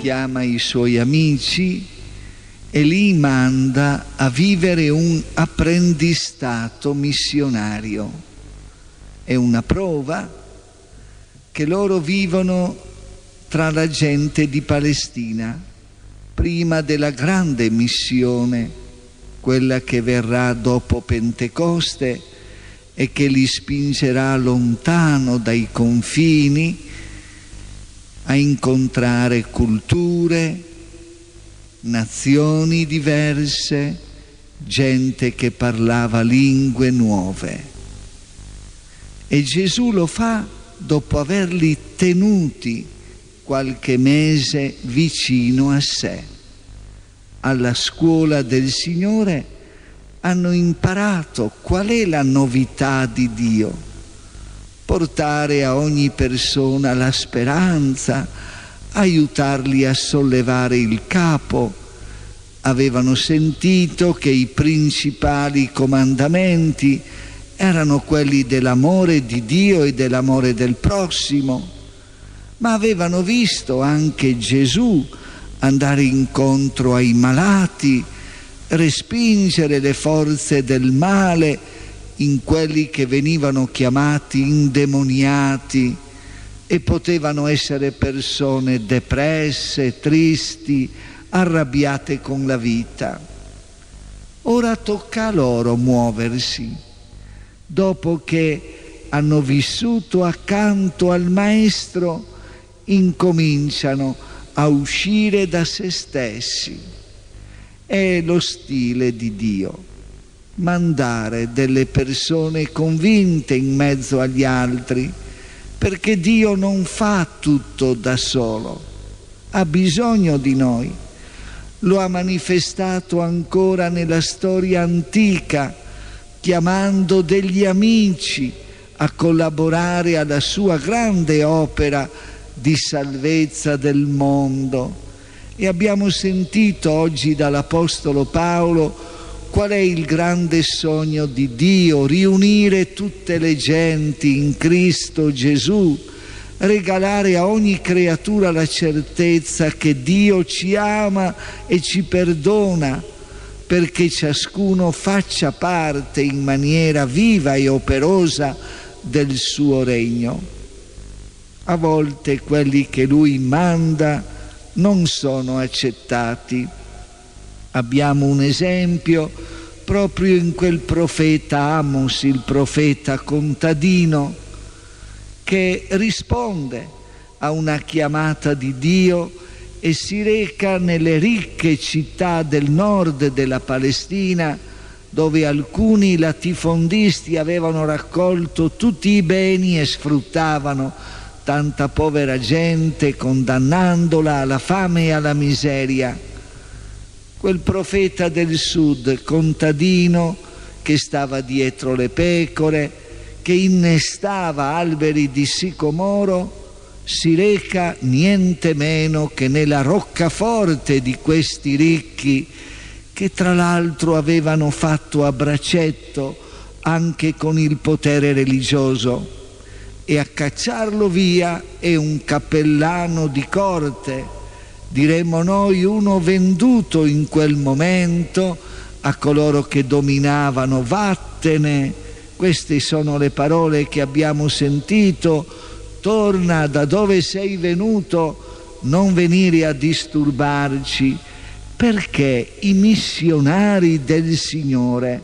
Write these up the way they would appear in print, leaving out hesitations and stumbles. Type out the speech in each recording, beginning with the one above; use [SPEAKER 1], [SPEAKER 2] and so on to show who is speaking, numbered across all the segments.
[SPEAKER 1] chiama i suoi amici e li manda a vivere un apprendistato missionario. È una prova che loro vivono tra la gente di Palestina, prima della grande missione, quella che verrà dopo Pentecoste e che li spingerà lontano dai confini a incontrare culture, nazioni diverse, gente che parlava lingue nuove. E Gesù lo fa dopo averli tenuti qualche mese vicino a sé. Alla scuola del Signore hanno imparato qual è la novità di Dio: portare a ogni persona la speranza, aiutarli a sollevare il capo. Avevano sentito che i principali comandamenti erano quelli dell'amore di Dio e dell'amore del prossimo, ma avevano visto anche Gesù andare incontro ai malati, respingere le forze del male in quelli che venivano chiamati indemoniati e potevano essere persone depresse, tristi, arrabbiate con la vita. Ora tocca a loro muoversi. Dopo che hanno vissuto accanto al Maestro, incominciano a uscire da se stessi. È lo stile di Dio: mandare delle persone convinte in mezzo agli altri, perché Dio non fa tutto da solo, ha bisogno di noi. Lo ha manifestato ancora nella storia antica, chiamando degli amici a collaborare alla sua grande opera di salvezza del mondo. E abbiamo sentito oggi dall'Apostolo Paolo qual è il grande sogno di Dio: riunire tutte le genti in Cristo Gesù, regalare a ogni creatura la certezza che Dio ci ama e ci perdona, perché ciascuno faccia parte in maniera viva e operosa del suo regno. A volte quelli che Lui manda non sono accettati. Abbiamo un esempio proprio in quel profeta Amos, il profeta contadino, che risponde a una chiamata di Dio e si reca nelle ricche città del nord della Palestina, dove alcuni latifondisti avevano raccolto tutti i beni e sfruttavano tanta povera gente, condannandola alla fame e alla miseria. Quel profeta del sud, contadino, che stava dietro le pecore, che innestava alberi di sicomoro, si reca niente meno che nella roccaforte di questi ricchi, che tra l'altro avevano fatto a braccetto anche con il potere religioso, e a cacciarlo via è un cappellano di corte, diremmo noi uno venduto in quel momento a coloro che dominavano. Vattene, queste sono le parole che abbiamo sentito: torna da dove sei venuto, non venire a disturbarci. Perché i missionari del Signore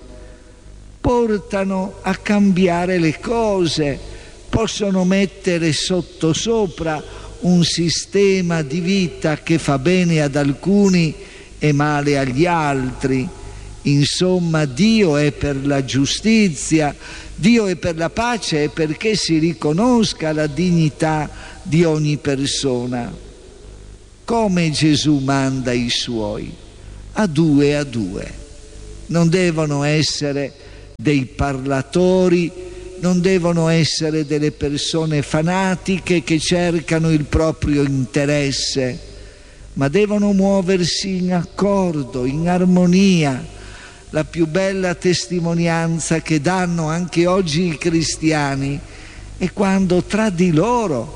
[SPEAKER 1] portano a cambiare le cose, possono mettere sottosopra un sistema di vita che fa bene ad alcuni e male agli altri. Insomma, Dio è per la giustizia, Dio è per la pace e perché si riconosca la dignità di ogni persona. Come Gesù manda i Suoi? A due. Non devono essere dei parlatori, non devono essere delle persone fanatiche che cercano il proprio interesse, ma devono muoversi in accordo, in armonia. La più bella testimonianza che danno anche oggi i cristiani è quando tra di loro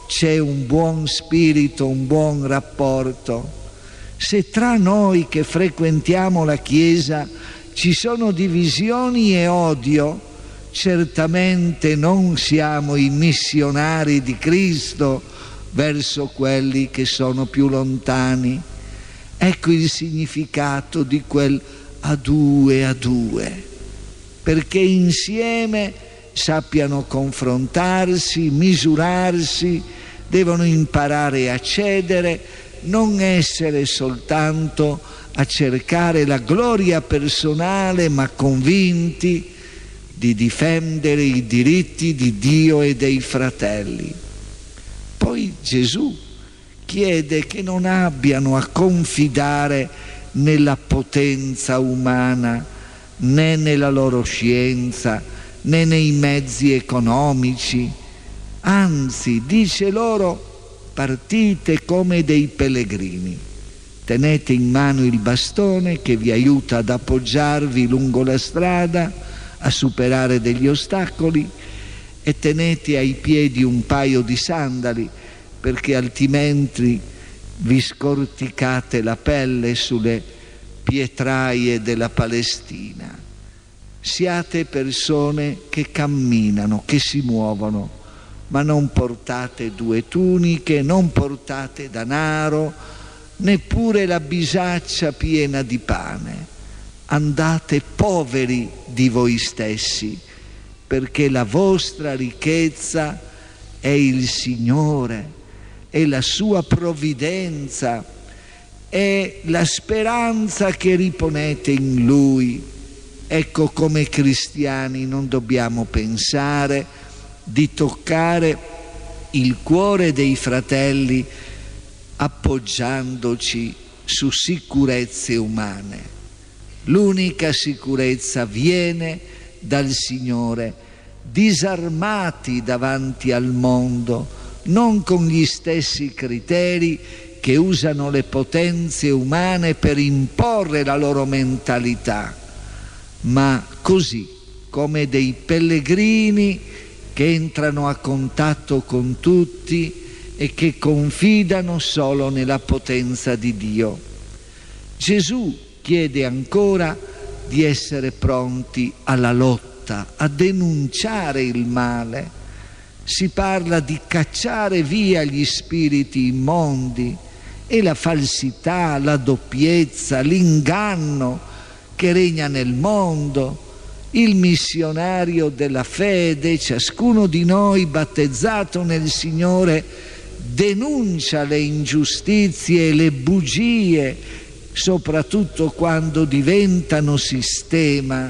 [SPEAKER 1] c'è un buon spirito, un buon rapporto. Se tra noi che frequentiamo la Chiesa ci sono divisioni e odio, certamente non siamo i missionari di Cristo verso quelli che sono più lontani. Ecco il significato di quel a due, perché insieme sappiano confrontarsi, misurarsi, devono imparare a cedere, non essere soltanto a cercare la gloria personale, ma convinti di difendere i diritti di Dio e dei fratelli. Poi Gesù chiede che non abbiano a confidare nella potenza umana, né nella loro scienza, né nei mezzi economici. Anzi, dice loro: partite come dei pellegrini, tenete in mano il bastone che vi aiuta ad appoggiarvi lungo la strada, a superare degli ostacoli, e tenete ai piedi un paio di sandali, perché altrimenti vi scorticate la pelle sulle pietraie della Palestina. Siate persone che camminano, che si muovono, ma non portate 2 tuniche, non portate denaro, neppure la bisaccia piena di pane. Andate poveri di voi stessi, perché la vostra ricchezza è il Signore, è la sua provvidenza, è la speranza che riponete in Lui. Ecco, come cristiani non dobbiamo pensare di toccare il cuore dei fratelli appoggiandoci su sicurezze umane. L'unica sicurezza viene dal Signore, disarmati davanti al mondo, non con gli stessi criteri che usano le potenze umane per imporre la loro mentalità, ma così, come dei pellegrini che entrano a contatto con tutti e che confidano solo nella potenza di Dio. Gesù chiede ancora di essere pronti alla lotta, a denunciare il male. Si parla di cacciare via gli spiriti immondi e la falsità, la doppiezza, l'inganno che regna nel mondo. Il missionario della fede, ciascuno di noi battezzato nel Signore, denuncia le ingiustizie e le bugie, soprattutto quando diventano sistema,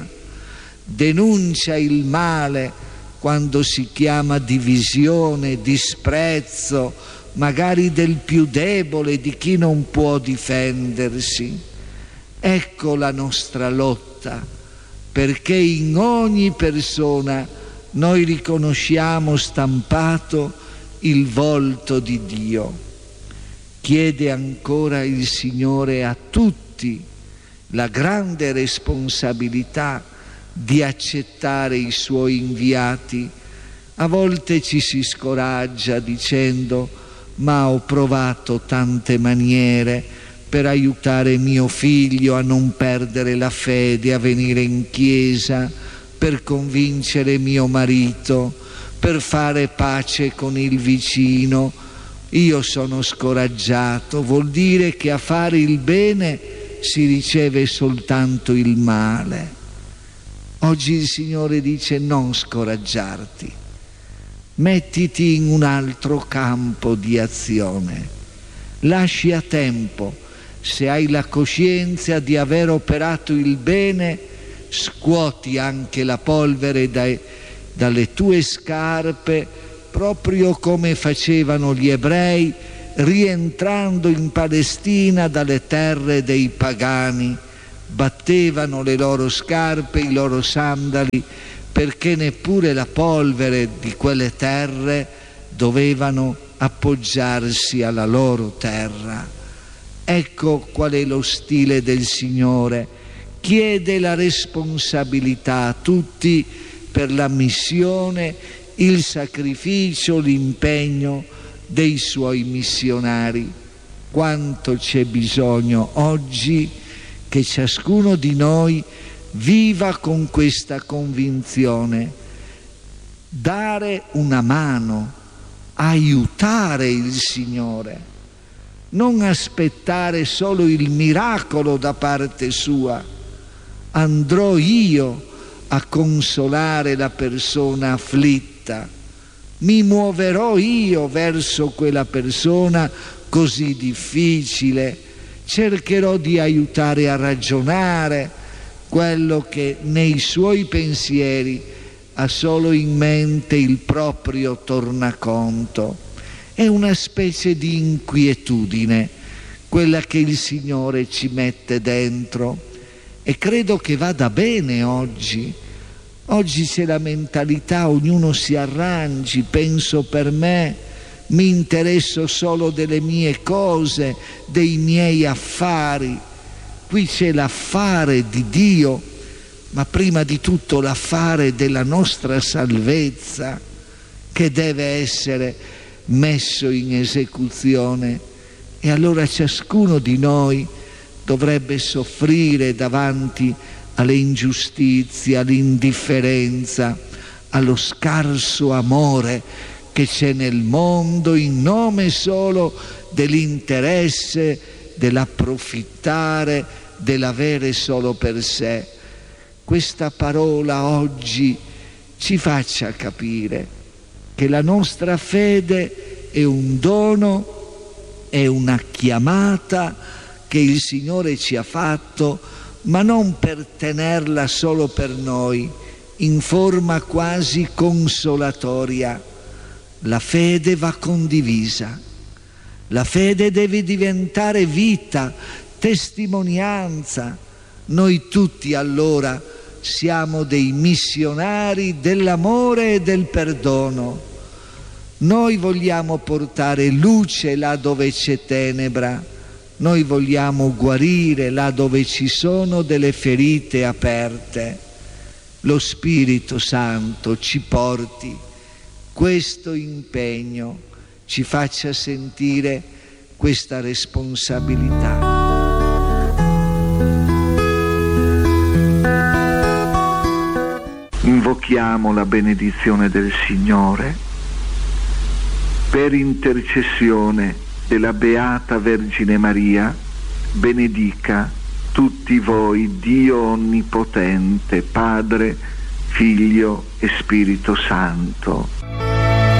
[SPEAKER 1] denuncia il male quando si chiama divisione, disprezzo, magari del più debole, di chi non può difendersi. Ecco la nostra lotta, perché in ogni persona noi riconosciamo stampato il volto di Dio. Chiede ancora il Signore a tutti la grande responsabilità di accettare i Suoi inviati. A volte ci si scoraggia dicendo: ma ho provato tante maniere per aiutare mio figlio a non perdere la fede, a venire in chiesa, per convincere mio marito, per fare pace con il vicino. Io sono scoraggiato. Vuol dire che a fare il bene si riceve soltanto il male. Oggi il Signore dice: non scoraggiarti, mettiti in un altro campo di azione, lasci a tempo. Se hai la coscienza di aver operato il bene, scuoti anche la polvere dalle tue scarpe, proprio come facevano gli ebrei rientrando in Palestina dalle terre dei pagani. Battevano le loro scarpe, i loro sandali, perché neppure la polvere di quelle terre dovevano appoggiarsi alla loro terra. Ecco qual è lo stile del Signore. Chiede la responsabilità a tutti per la missione, il sacrificio, l'impegno dei suoi missionari. Quanto c'è bisogno oggi che ciascuno di noi viva con questa convinzione: dare una mano, aiutare il Signore, non aspettare solo il miracolo da parte sua. Andrò io a consolare la persona afflitta, mi muoverò io verso quella persona così difficile, cercherò di aiutare a ragionare quello che nei suoi pensieri ha solo in mente il proprio tornaconto. È una specie di inquietudine quella che il Signore ci mette dentro, e credo che vada bene oggi. Oggi c'è la mentalità, ognuno si arrangi, penso per me, mi interesso solo delle mie cose, dei miei affari. Qui c'è l'affare di Dio, ma prima di tutto l'affare della nostra salvezza, che deve essere messo in esecuzione. E allora ciascuno di noi dovrebbe soffrire davanti alle ingiustizie, all'indifferenza, allo scarso amore che c'è nel mondo in nome solo dell'interesse, dell'approfittare, dell'avere solo per sé. Questa parola oggi ci faccia capire che la nostra fede è un dono, è una chiamata che il Signore ci ha fatto, ma non per tenerla solo per noi, in forma quasi consolatoria. La fede va condivisa, la fede deve diventare vita, testimonianza. Noi tutti allora siamo dei missionari dell'amore e del perdono. Noi vogliamo portare luce là dove c'è tenebra. Noi vogliamo guarire là dove ci sono delle ferite aperte. Lo Spirito Santo ci porti questo impegno, ci faccia sentire questa responsabilità. Invochiamo la benedizione del Signore. Per intercessione della Beata Vergine Maria, benedica tutti voi Dio Onnipotente, Padre, Figlio e Spirito Santo.